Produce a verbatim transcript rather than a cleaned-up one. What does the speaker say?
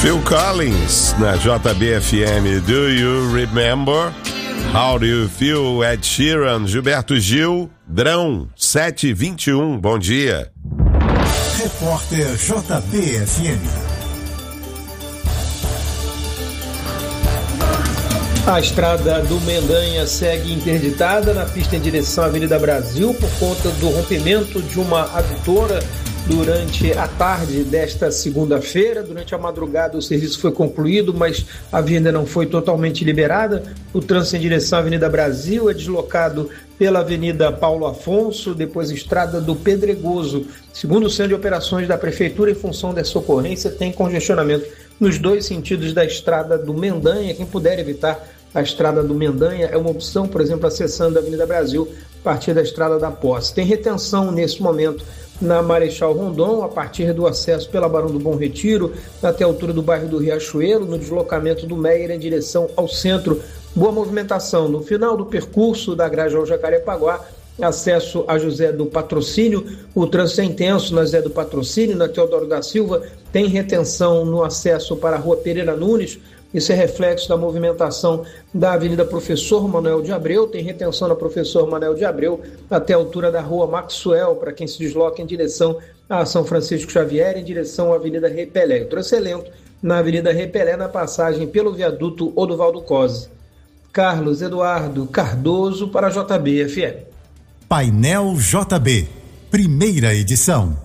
Phil Collins na J B F M. Do you remember? How do you feel? Ed Sheeran, Gilberto Gil, Drão, sete e vinte e um. Bom dia. Repórter J B F M. A estrada do Mendanha segue interditada na pista em direção à Avenida Brasil por conta do rompimento de uma adutora durante a tarde desta segunda-feira. Durante a madrugada o serviço foi concluído, mas a via ainda não foi totalmente liberada. O trânsito em direção à Avenida Brasil é deslocado pela Avenida Paulo Afonso, depois Estrada do Pedregoso. Segundo o Centro de Operações da Prefeitura, em função dessa ocorrência, tem congestionamento nos dois sentidos da Estrada do Mendanha. Quem puder evitar a Estrada do Mendanha é uma opção, por exemplo, acessando a Avenida Brasil a partir da Estrada da Posse. Tem retenção nesse momento na Marechal Rondon, a partir do acesso pela Barão do Bom Retiro, até a altura do bairro do Riachuelo, no deslocamento do Meier em direção ao centro. Boa movimentação no final do percurso da Grajaú Jacarepaguá, acesso a José do Patrocínio. O trânsito é intenso na José do Patrocínio, na Teodoro da Silva. Tem retenção no acesso para a Rua Pereira Nunes. Isso é reflexo da movimentação da Avenida Professor Manuel de Abreu. Tem retenção na Professor Manuel de Abreu até a altura da Rua Maxwell, para quem se desloca em direção a São Francisco Xavier, em direção à Avenida Repelé. O trânsito é lento na Avenida Repelé, na passagem pelo viaduto Oduvaldo Cosi. Carlos Eduardo Cardoso para a J B F M. Painel J B, primeira edição.